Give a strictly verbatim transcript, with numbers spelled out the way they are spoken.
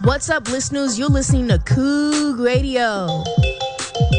What's up, listeners? You're listening to Coog Radio.